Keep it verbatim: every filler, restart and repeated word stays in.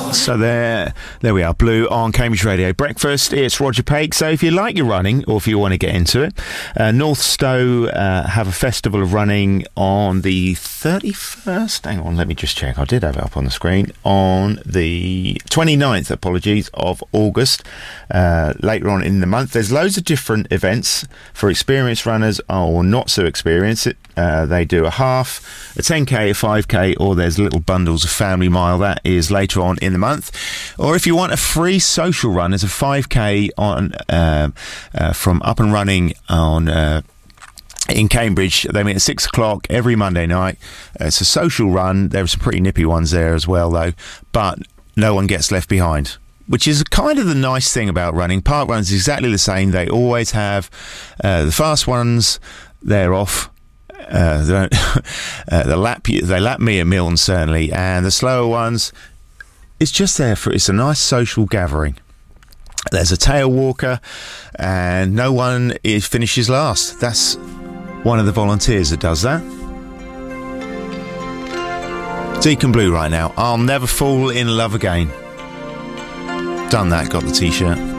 So there, there we are, Blue on Cambridge Radio Breakfast. It's Roger Pake. So if you like your running, or if you want to get into it, uh, North Stowe uh, have a festival of running on the thirty-first. Hang on, let me just check. I did have it up on the screen. On the twenty-ninth, apologies, of August, uh, later on in the month. There's loads of different events for experienced runners or not so experienced. Uh, they do a half, a ten K, a five K, or there's little bundles of family mile. That is later on in the month. Or if you want a free social run, there's a five K on uh, uh, from Up and Running on uh, in Cambridge. They meet at six o'clock every Monday night. Uh, it's a social run. There are some pretty nippy ones there as well, though. But no one gets left behind, which is kind of the nice thing about running. Park runs exactly the same. They always have uh, the fast ones. They're off. Uh, they, don't uh, they lap you, they lap me at Milne certainly, and the slower ones, it's just there for it's a nice social gathering. There's a tail walker, and no one is, finishes last. That's one of the volunteers that does that. Deacon Blue right now. I'll never fall in love again. Done that. Got the t-shirt.